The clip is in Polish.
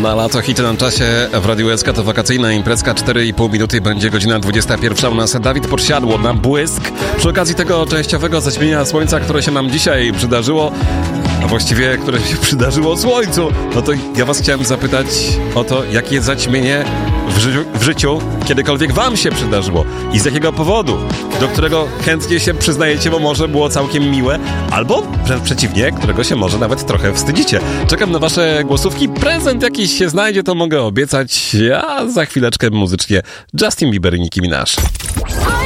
Na lato hity na czasie w Radiu SK to wakacyjna imprezka, 4,5 minuty, będzie godzina 21. U nas Dawid Podsiadło na błysk. Przy okazji tego częściowego zaćmienia słońca, które się nam dzisiaj przydarzyło, a właściwie które się przydarzyło słońcu, no to ja was chciałem zapytać o to, jakie zaćmienie w życiu kiedykolwiek wam się przydarzyło i z jakiego powodu, do którego chętnie się przyznajecie, bo może było całkiem miłe, albo wręcz przeciwnie, którego się może nawet trochę wstydzicie. Czekam na wasze głosówki, prezent jakiś się znajdzie, to mogę obiecać, a za chwileczkę muzycznie Justin Bieber i Nicki Minaj.